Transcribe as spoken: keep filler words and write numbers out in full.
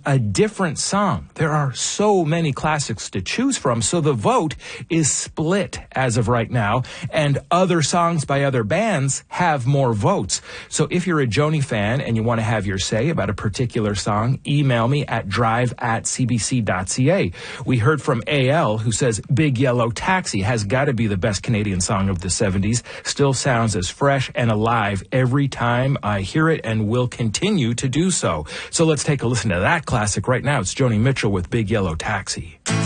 a different song. There are so many classics to choose from, so the vote is split as of right now, and other songs by other bands have more votes. So if you're a Joni fan and you want to have your say about a particular song, email me at drive at c b c dot c a. We heard from A L, who says Big Yellow Taxi has got to be the best Canadian song of the seventies. Still sounds as fresh and alive every time I hear it, and will continue to do so. So let's take a listen to that classic right now. It's Joni Mitchell with Big Yellow Taxi.